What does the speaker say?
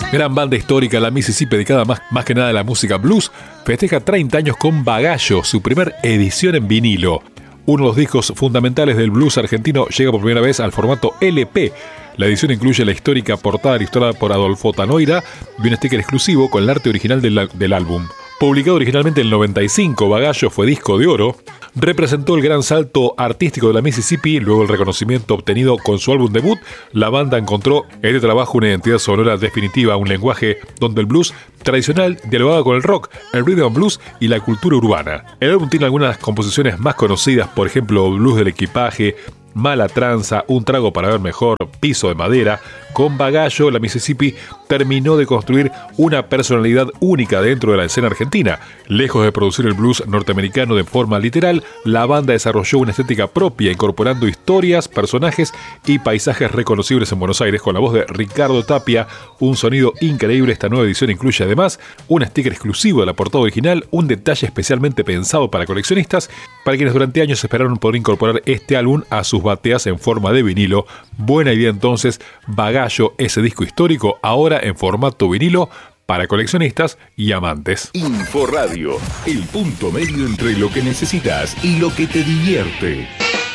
Gran banda histórica, la Mississippi, dedicada más que nada a la música blues, festeja 30 años con Bagallo, su primer edición en vinilo. Uno de los discos fundamentales del blues argentino llega por primera vez al formato LP. La edición incluye la histórica portada ilustrada por Adolfo Tanoira y un sticker exclusivo con el arte original del álbum. Publicado originalmente en el 95, Bagallo fue disco de oro. Representó el gran salto artístico de la Mississippi, luego el reconocimiento obtenido con su álbum debut. La banda encontró en este trabajo una identidad sonora definitiva, un lenguaje donde el blues tradicional dialogaba con el rock, el rhythm and blues y la cultura urbana. El álbum tiene algunas composiciones más conocidas, por ejemplo, Blues del Equipaje, Mala Tranza, Un Trago para Ver Mejor, Piso de Madera. Con Bagallo, la Mississippi terminó de construir una personalidad única dentro de la escena argentina. Lejos de producir el blues norteamericano de forma literal, la banda desarrolló una estética propia, incorporando historias, personajes y paisajes reconocibles en Buenos Aires, con la voz de Ricardo Tapia. Un sonido increíble. Esta nueva edición incluye además un sticker exclusivo de la portada original, un detalle especialmente pensado para coleccionistas, para quienes durante años esperaron poder incorporar este álbum a sus bateas en forma de vinilo. Buena idea entonces, Bagallo, ese disco histórico ahora en formato vinilo para coleccionistas y amantes. Inforadio, el punto medio entre lo que necesitas y lo que te divierte.